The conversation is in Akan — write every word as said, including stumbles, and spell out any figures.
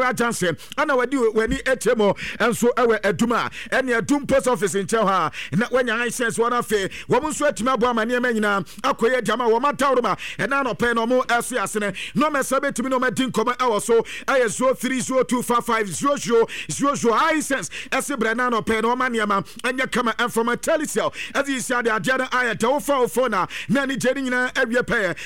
Johnson ana wadi wani etemo enso ewe eduma ene edum post office nche ha na wanya license wana fe wo nso atuma bo amane ma nyina akoye jama wo matawroma ena no pe no mo eso asene no mesabe tumi no medin koma ewoso aye zero three zero two five five zero zero zero zero license ese brana no pe no mane ma anya kama informa telecell as you said the agenda aye to phone na na ni jeni nyina awie pe